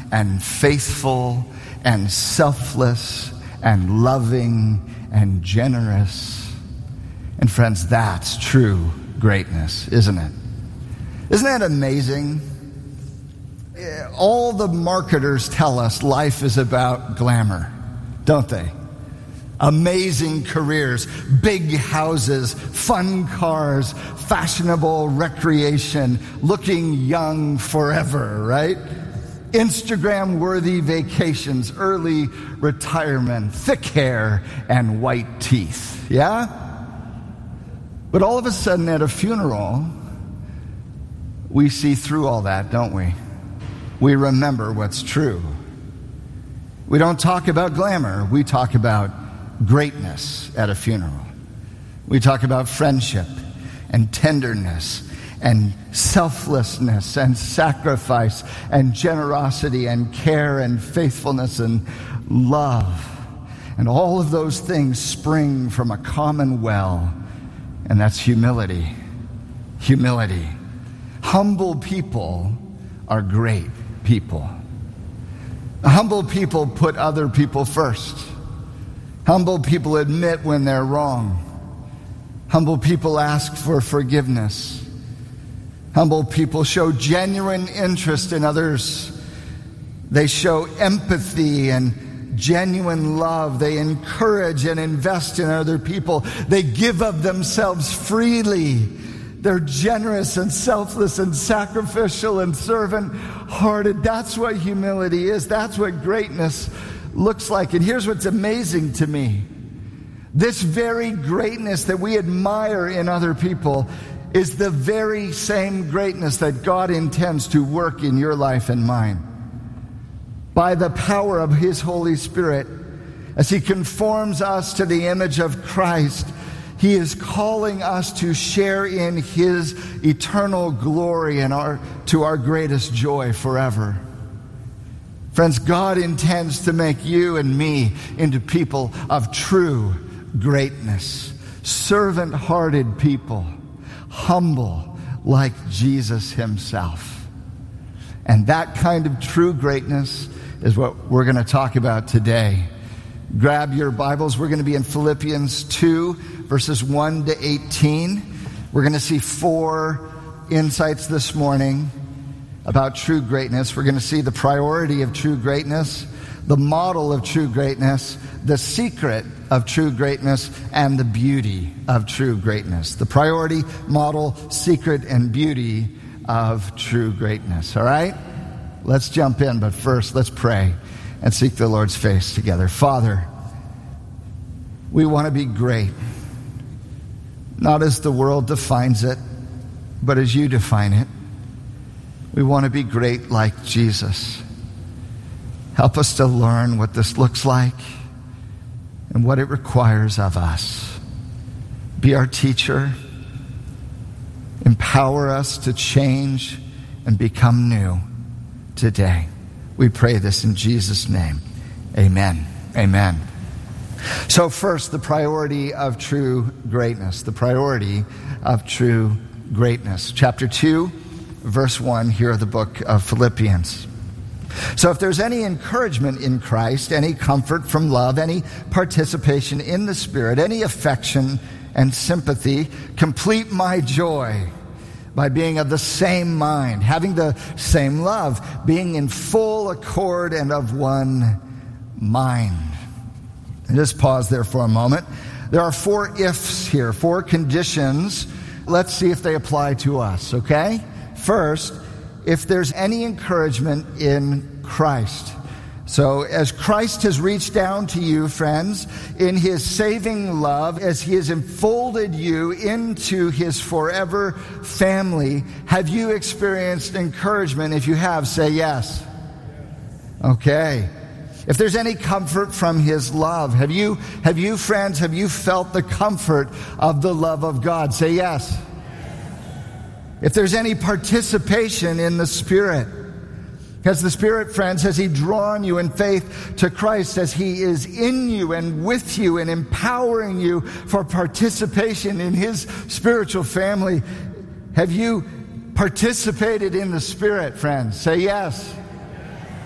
and faithful and selfless and loving and generous. And friends, that's true greatness, isn't it? Isn't that amazing? All the marketers tell us life is about glamour, don't they? Amazing careers, big houses, fun cars, fashionable recreation, looking young forever, right? Instagram-worthy vacations, early retirement, thick hair, and white teeth, yeah? But all of a sudden at a funeral, we see through all that, don't we? We remember what's true. We don't talk about glamour, we talk about greatness at a funeral. We talk about friendship and tenderness and selflessness and sacrifice and generosity and care and faithfulness and love. And all of those things spring from a common well, and that's humility. Humility. Humble people are great people. Humble people put other people first. Humble people admit when they're wrong. Humble people ask for forgiveness. Humble people show genuine interest in others. They show empathy and genuine love. They encourage and invest in other people. They give of themselves freely. They're generous and selfless and sacrificial and servant-hearted. That's what humility is. That's what greatness looks like. And here's what's amazing to me. This very greatness that we admire in other people is the very same greatness that God intends to work in your life and mine. By the power of His Holy Spirit, as He conforms us to the image of Christ, He is calling us to share in His eternal glory and to our greatest joy forever. Friends, God intends to make you and me into people of true greatness, servant-hearted people, humble like Jesus Himself. And that kind of true greatness is what we're going to talk about today. Grab your Bibles. We're going to be in Philippians 2, verses 1 to 18. We're going to see 4 insights this morning about true greatness. We're going to see the priority of true greatness, the model of true greatness, the secret of true greatness, and the beauty of true greatness. The priority, model, secret, and beauty of true greatness. All right? Let's jump in, but first, let's pray and seek the Lord's face together. Father, we want to be great, not as the world defines it, but as you define it. We want to be great like Jesus. Help us to learn what this looks like and what it requires of us. Be our teacher. Empower us to change and become new today. We pray this in Jesus' name. Amen. Amen. So first, the priority of true greatness. The priority of true greatness. Chapter 2, verse 1 here of the book of Philippians. So if there's any encouragement in Christ, any comfort from love, any participation in the Spirit, any affection and sympathy, complete my joy by being of the same mind, having the same love, being in full accord and of one mind. And just pause there for a moment. There are 4 ifs here, 4 conditions. Let's see if they apply to us, okay? First, if there's any encouragement in Christ. So as Christ has reached down to you, friends, in His saving love, as He has enfolded you into His forever family, have you experienced encouragement? If you have, say yes. Okay. If there's any comfort from His love, have you friends, have you felt the comfort of the love of God? Say yes. If there's any participation in the Spirit, has the Spirit, friends, has He drawn you in faith to Christ, as He is in you and with you and empowering you for participation in His spiritual family? Have you participated in the Spirit, friends? Say yes.